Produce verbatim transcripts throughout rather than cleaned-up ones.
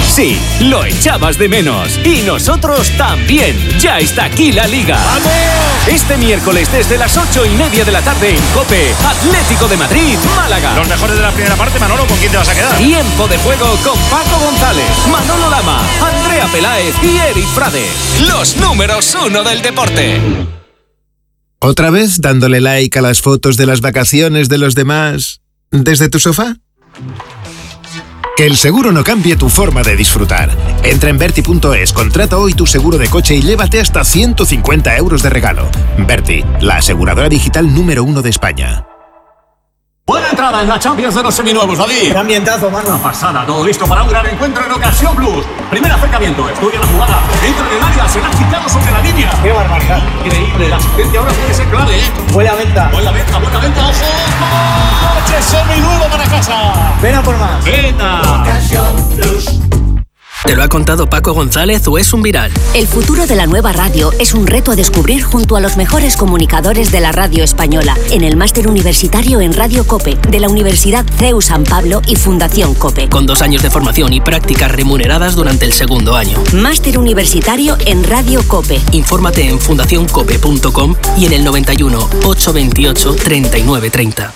Sí, lo echabas de menos. Y nosotros también. Ya está aquí la Liga. ¡Vamos! Este miércoles desde las ocho y media de la tarde en COPE, Atlético de Madrid, Málaga. Los mejores de la primera parte, Manolo, ¿con quién te vas a quedar? Tiempo de juego con Paco González, Manolo Lama, Andrea Peláez y Eric Frades. Los números uno del deporte. ¿Otra vez dándole like a las fotos de las vacaciones de los demás desde tu sofá? Que el seguro no cambie tu forma de disfrutar. Entra en Berti punto es, contrata hoy tu seguro de coche y llévate hasta ciento cincuenta euros de regalo. Berti, la aseguradora digital número uno de España. Buena entrada en la Champions de los seminuevos, David. ¡Qué ambientazo, mano! Una pasada, todo listo para un gran encuentro en Ocasión Plus. Primer acercamiento, estudia la jugada, entra en el área, se la ha quitado sobre la línea. ¡Qué barbaridad! Increíble, la asistencia ahora puede ser clave, ¿eh? Buena venta. Buena venta, buena venta, ojo. ¡Coche seminuevo para casa! Ven a por más. ¡Venta! Ocasión Plus. ¿Te lo ha contado Paco González o es un viral? El futuro de la nueva radio es un reto a descubrir junto a los mejores comunicadores de la radio española en el Máster Universitario en Radio COPE de la Universidad C E U San Pablo y Fundación COPE. Con dos años de formación y prácticas remuneradas durante el segundo año. Máster Universitario en Radio COPE. Infórmate en fundación cope punto com y en el noventa y uno, ochocientos veintiocho, treinta y nueve treinta.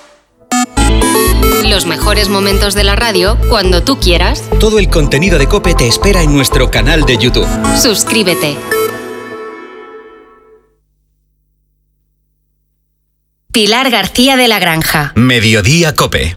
Los mejores momentos de la radio cuando tú quieras. Todo el contenido de COPE te espera en nuestro canal de YouTube. Suscríbete. Pilar García de la Granja. Mediodía COPE.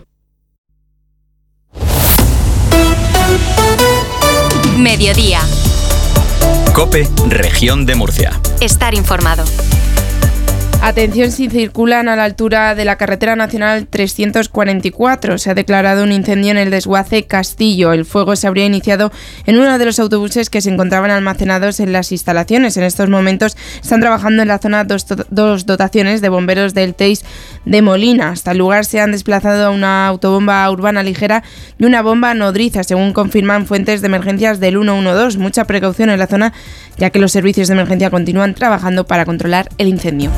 Mediodía. COPE, Región de Murcia. Estar informado. Atención si circulan a la altura de la carretera nacional trescientos cuarenta y cuatro. Se ha declarado un incendio en el desguace Castillo. El fuego se habría iniciado en uno de los autobuses que se encontraban almacenados en las instalaciones. En estos momentos están trabajando en la zona dos, dos dotaciones de bomberos del T E I S de Molina. Hasta el lugar se han desplazado una autobomba urbana ligera y una bomba nodriza, según confirman fuentes de emergencias del ciento doce. Mucha precaución en la zona, ya que los servicios de emergencia continúan trabajando para controlar el incendio.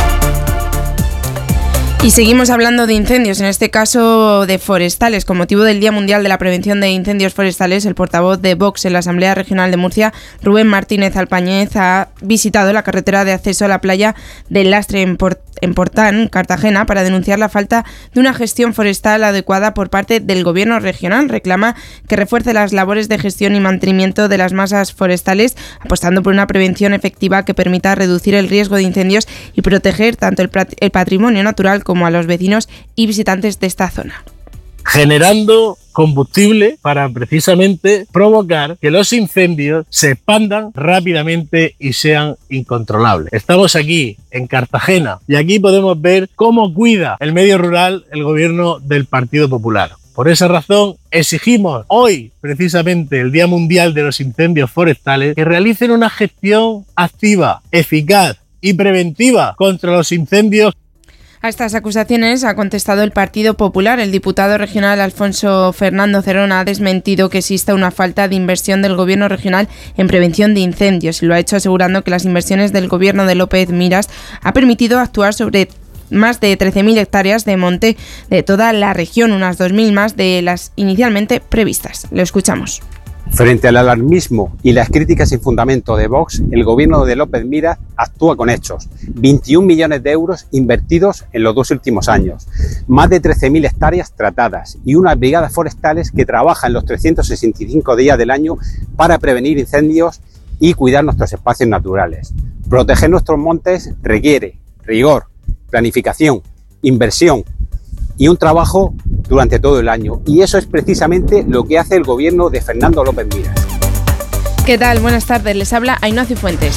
Y seguimos hablando de incendios, en este caso de forestales. Con motivo del Día Mundial de la Prevención de Incendios Forestales, el portavoz de Vox en la Asamblea Regional de Murcia, Rubén Martínez Alpañez, ha visitado la carretera de acceso a la playa del Lastre en, Port- en Portán, Cartagena, para denunciar la falta de una gestión forestal adecuada por parte del Gobierno regional. Reclama que refuerce las labores de gestión y mantenimiento de las masas forestales, apostando por una prevención efectiva que permita reducir el riesgo de incendios y proteger tanto el, prat- el patrimonio natural como a los vecinos y visitantes de esta zona. Generando combustible para precisamente provocar que los incendios se expandan rápidamente y sean incontrolables. Estamos aquí en Cartagena y aquí podemos ver cómo cuida el medio rural el gobierno del Partido Popular. Por esa razón exigimos hoy, precisamente el Día Mundial de los Incendios Forestales, que realicen una gestión activa, eficaz y preventiva contra los incendios. A estas acusaciones ha contestado el Partido Popular. El diputado regional Alfonso Fernando Cerrona ha desmentido que exista una falta de inversión del Gobierno regional en prevención de incendios y lo ha hecho asegurando que las inversiones del Gobierno de López Miras ha permitido actuar sobre más de trece mil hectáreas de monte de toda la región, unas dos mil más de las inicialmente previstas. Lo escuchamos. Frente al alarmismo y las críticas sin fundamento de Vox, el gobierno de López Miras actúa con hechos. veintiún millones de euros invertidos en los dos últimos años, más de trece mil hectáreas tratadas y unas brigadas forestales que trabajan los trescientos sesenta y cinco días del año para prevenir incendios y cuidar nuestros espacios naturales. Proteger nuestros montes requiere rigor, planificación, inversión y un trabajo durante todo el año. Y eso es precisamente lo que hace el gobierno de Fernando López Miras. ¿Qué tal? Buenas tardes. Les habla Ainhoa Cifuentes.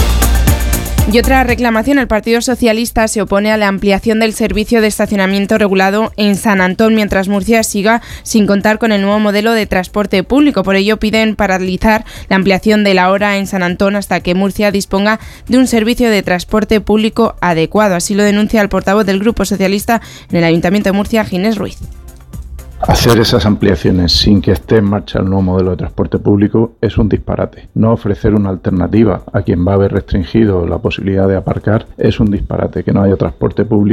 Y otra reclamación, el Partido Socialista se opone a la ampliación del servicio de estacionamiento regulado en San Antón, mientras Murcia siga sin contar con el nuevo modelo de transporte público. Por ello piden paralizar la ampliación de la hora en San Antón hasta que Murcia disponga de un servicio de transporte público adecuado. Así lo denuncia el portavoz del Grupo Socialista en el Ayuntamiento de Murcia, Ginés Ruiz. Hacer esas ampliaciones sin que esté en marcha el nuevo modelo de transporte público es un disparate. No ofrecer una alternativa a quien va a haber restringido la posibilidad de aparcar es un disparate. Que no haya transporte público